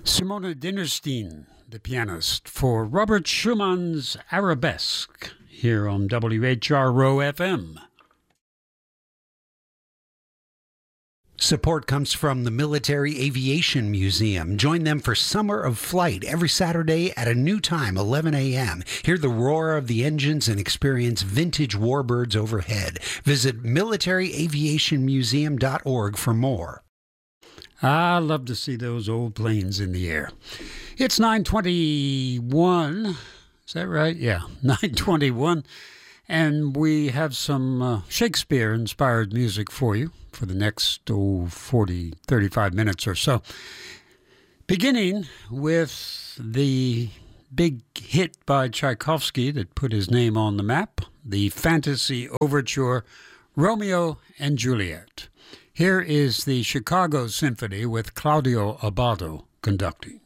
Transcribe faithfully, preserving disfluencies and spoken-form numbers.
Simona Dinnerstein, the pianist, for Robert Schumann's Arabesque, here on W H R O F M. Support comes from the Military Aviation Museum. Join them for Summer of Flight every Saturday at a new time, eleven a.m. Hear the roar of the engines and experience vintage warbirds overhead. Visit military aviation museum dot org for more. I love to see those old planes in the air. It's nine twenty-one. Is that right? Yeah, nine twenty-one. And we have some uh, Shakespeare-inspired music for you for the next oh, forty, thirty-five minutes or so. Beginning with the big hit by Tchaikovsky that put his name on the map, the fantasy overture, Romeo and Juliet. Here is the Chicago Symphony with Claudio Abbado conducting.